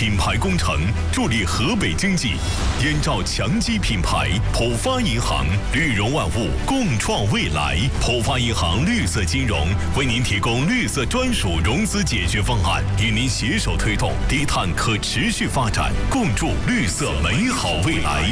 品牌工程助力河北经济，燕赵强基品牌，浦发银行绿融万物，共创未来。浦发银行绿色金融为您提供绿色专属融资解决方案，与您携手推动低碳可持续发展，共筑绿色美好未来。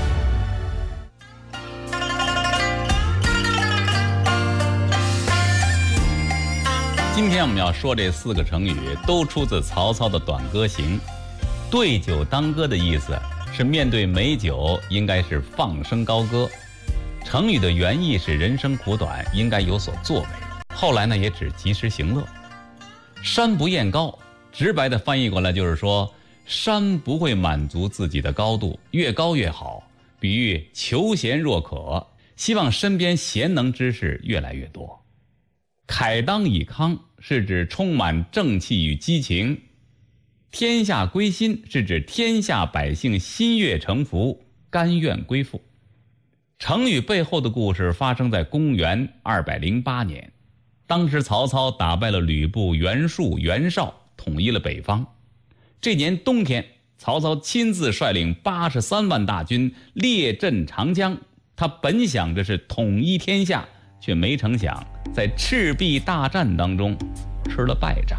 今天我们要说这4个成语都出自曹操的《短歌行》。对酒当歌的意思是面对美酒应该是放声高歌。成语的原意是人生苦短，应该有所作为。后来呢也指及时行乐。山不厌高，直白的翻译过来就是说，山不会满足自己的高度，越高越好，比喻求贤若渴，希望身边贤能之士越来越多。慨当以慷是指充满正气与激情，天下归心是指天下百姓心悦诚服，甘愿归附。成语背后的故事发生在公元208年，当时曹操打败了吕布、袁术、袁绍，统一了北方。这年冬天，曹操亲自率领83万大军列阵长江，他本想着是统一天下，却没成想在赤壁大战当中吃了败仗。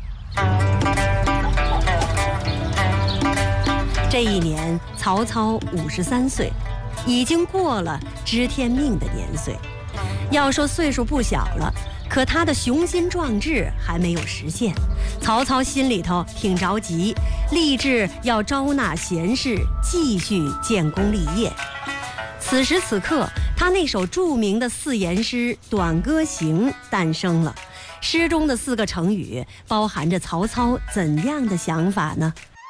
这一年曹操53岁，已经过了知天命的年岁。要说岁数不小了，可他的雄心壮志还没有实现。曹操心里头挺着急，立志要招纳贤士，继续建功立业。此时此刻，他那首著名的4言诗《短歌行》诞生了。诗中的4个成语包含着曹操怎样的想法呢？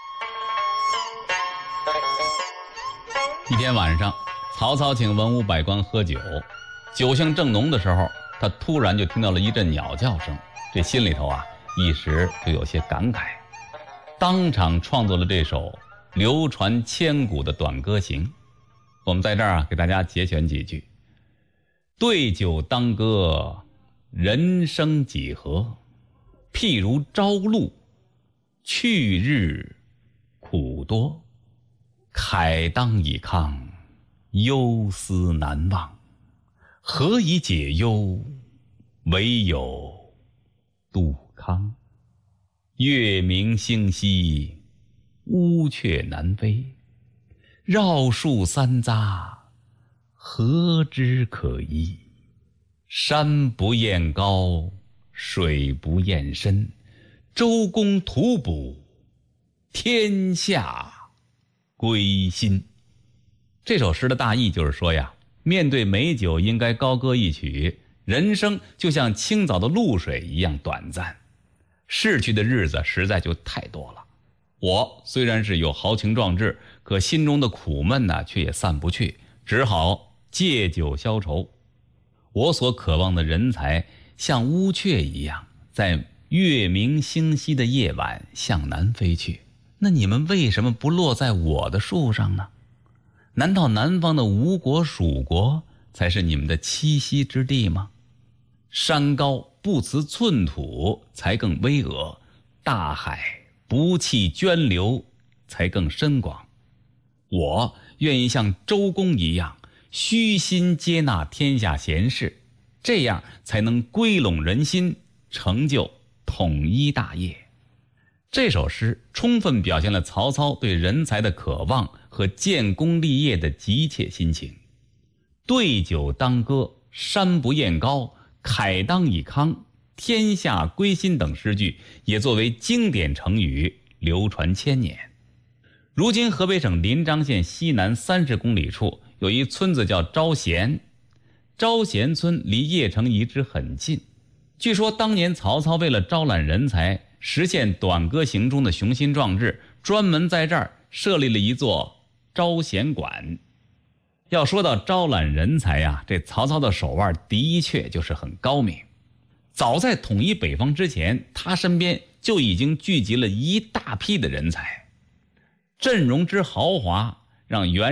一天晚上，曹操请文武百官喝酒，酒兴正浓的时候，他突然就听到了一阵鸟叫声，这心里头一时就有些感慨，当场创作了这首流传千古的《短歌行》。我们在这儿给大家节选几句：对酒当歌，人生几何？譬如朝露，去日苦多。慨当以慷，忧思难忘。何以解忧？唯有杜康。月明星稀，乌鹊南飞。绕树三匝，何之可依？山不厌高，水不厌深。周公吐哺，天下归心。这首诗的大意就是说面对美酒应该高歌一曲，人生就像清早的露水一样短暂，逝去的日子实在就太多了。我虽然是有豪情壮志，可心中的苦闷却也散不去，只好借酒消愁。我所渴望的人才像乌鹊一样，在月明星稀的夜晚向南飞去。那你们为什么不落在我的树上呢？难道南方的吴国、蜀国才是你们的栖息之地吗？山高不辞寸土才更巍峨，大海不弃涓流才更深广。我愿意像周公一样，虚心接纳天下贤士，这样才能归拢人心，成就统一大业。这首诗充分表现了曹操对人才的渴望和建功立业的急切心情。对酒当歌，山不厌高，慨当以慷，天下归心等诗句也作为经典成语流传千年。如今河北省临漳县西南30公里处有一村子叫招贤，招贤村离邺城遗址很近。据说当年曹操为了招揽人才，实现短歌行中的雄心壮志，专门在这儿设立了一座招贤馆。要说到招揽人才这曹操的手腕的确就是很高明。早在统一北方之前，他身边就已经聚集了一大批的人才，阵容之豪华让袁